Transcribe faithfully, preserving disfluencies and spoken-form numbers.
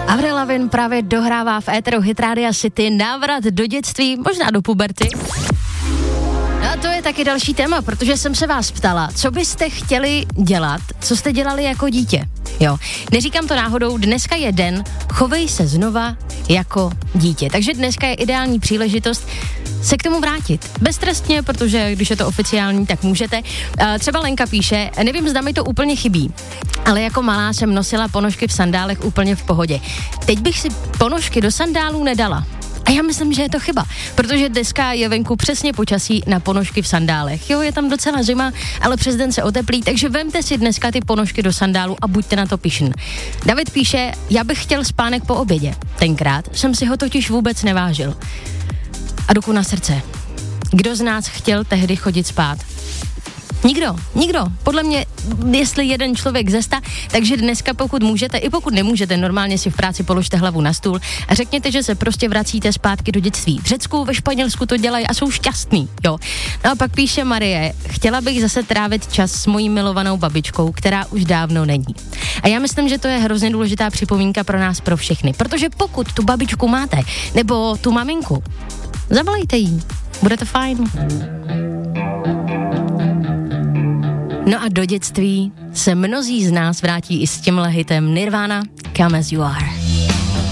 Avril Lavigne právě dohrává v éteru Hit Radio City návrat do dětství, možná do puberty. No a to je taky další téma, protože jsem se vás ptala, co byste chtěli dělat, co jste dělali jako dítě. Jo, neříkám to náhodou, dneska je den, chovej se znova jako dítě. Takže dneska je ideální příležitost se k tomu vrátit. Beztrestně, protože když je to oficiální, tak můžete. Třeba Lenka píše, nevím, zda mi to úplně chybí, ale jako malá jsem nosila ponožky v sandálech úplně v pohodě. Teď bych si ponožky do sandálů nedala. A já myslím, že je to chyba, protože dneska je venku přesně počasí na ponožky v sandálech. Jo, je tam docela zima, ale přes den se oteplí, takže vemte si dneska ty ponožky do sandálu a buďte na to pyšný. David píše, já bych chtěl spánek po obědě. Tenkrát jsem si ho totiž vůbec nevážil. A ruku na srdce. Kdo z nás chtěl tehdy chodit spát? Nikdo, nikdo. Podle mě, jestli jeden člověk ze sta, takže dneska pokud můžete, i pokud nemůžete, normálně si v práci položte hlavu na stůl a řekněte, že se prostě vracíte zpátky do dětství. V Řecku, ve Španělsku to dělají a jsou šťastný, jo. No a pak píše Marie, chtěla bych zase trávit čas s mojí milovanou babičkou, která už dávno není. A já myslím, že to je hrozně důležitá připomínka pro nás, pro všechny, protože pokud tu babičku máte, nebo tu maminku, zavolejte jí, bude to fajn. No a do dětství se mnozí z nás vrátí i s tímhle hitem Nirvana, Come As You Are.